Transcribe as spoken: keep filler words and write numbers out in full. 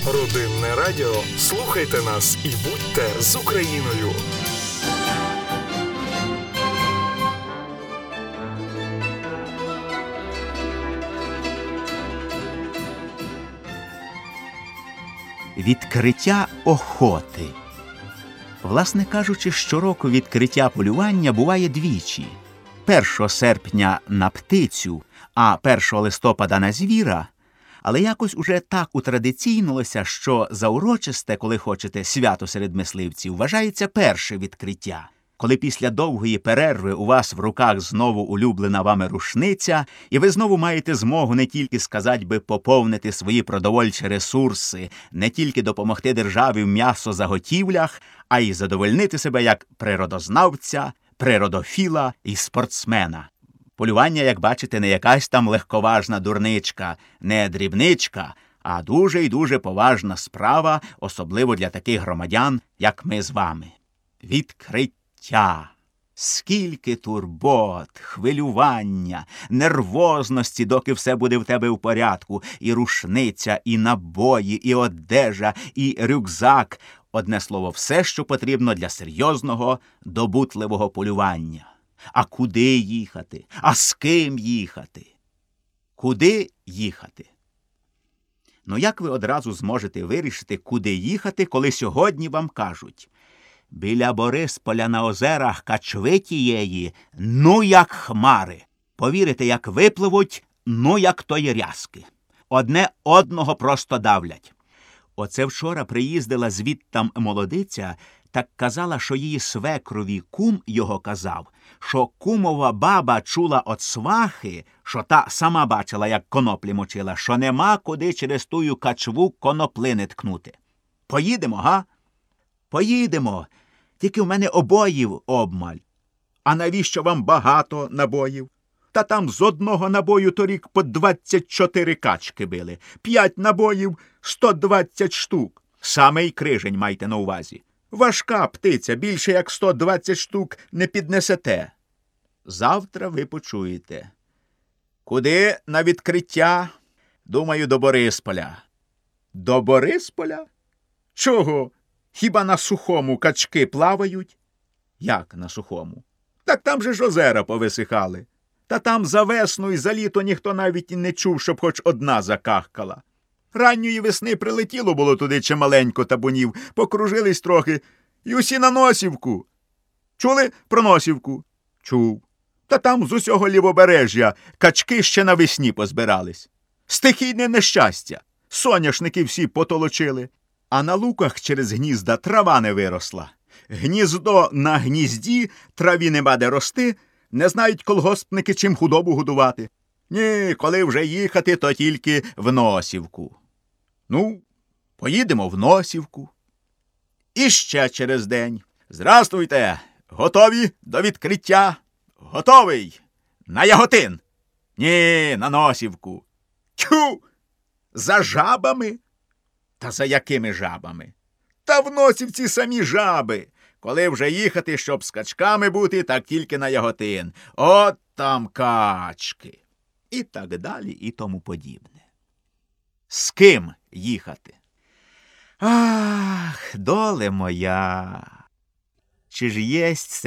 Родинне радіо. Слухайте нас і будьте з Україною. Відкриття охоти. Власне кажучи, щороку відкриття полювання буває двічі. першого серпня на птицю, а першого листопада на звіра. Але якось уже так утрадиційнулося, що за урочисте, коли хочете, свято серед мисливців, вважається перше відкриття. Коли після довгої перерви у вас в руках знову улюблена вами рушниця, і ви знову маєте змогу не тільки, сказать би, поповнити свої продовольчі ресурси, не тільки допомогти державі в м'ясозаготівлях, а й задовольнити себе як природознавця, природофіла і спортсмена. Полювання, як бачите, не якась там легковажна дурничка, не дрібничка, а дуже й дуже поважна справа, особливо для таких громадян, як ми з вами. Відкриття. Скільки турбот, хвилювання, нервозності, доки все буде в тебе в порядку. І рушниця, і набої, і одежа, і рюкзак. Одне слово, все, що потрібно для серйозного, добутливого полювання. А куди їхати? А з ким їхати? Куди їхати? Ну, як ви одразу зможете вирішити, куди їхати, коли сьогодні вам кажуть: біля Борисполя на озерах качви тієї, ну як хмари. Повірите, як випливуть, ну як тої рязки. Одне одного просто давлять. Оце вчора приїздила звідтам молодиця, так казала, що її свекрові кум його казав, що кумова баба чула от свахи, що та сама бачила, як коноплі мочила, що нема куди через тую качву коноплини ткнути. Поїдемо, га? Поїдемо. Тільки в мене обоїв обмаль. А навіщо вам багато набоїв? Та там з одного набою торік по двадцять чотири качки били. П'ять набоїв – сто двадцять штук. Самий крижень майте на увазі. Важка птиця, більше як сто двадцять штук не піднесете. Завтра ви почуєте. Куди на відкриття? Думаю, до Борисполя. До Борисполя? Чого? Хіба на сухому качки плавають? Як на сухому? Так там же ж озера повисихали. Та там за весну і за літо ніхто навіть і не чув, щоб хоч одна закахкала. Ранньої весни прилетіло було туди чималенько табунів, покружились трохи, і усі на Носівку. Чули про Носівку? Чув. Та там з усього лівобережжя качки ще навесні позбирались. Стихійне нещастя. Соняшники всі потолочили. А на луках через гнізда трава не виросла. Гніздо на гнізді, траві нема де рости, не знають колгоспники, чим худобу годувати. Ні, коли вже їхати, то тільки в Носівку. Ну, поїдемо в Носівку. І ще через день. Здрастуйте! Готові до відкриття? Готовий! На Яготин! Ні, на Носівку. Тьху! За жабами? Та за якими жабами? Та в Носівці самі жаби. Коли вже їхати, щоб з качками бути, так тільки на Яготин. От там качки. І так далі, і тому подібне. З ким їхати? Ах, доле моя! Чи ж єсть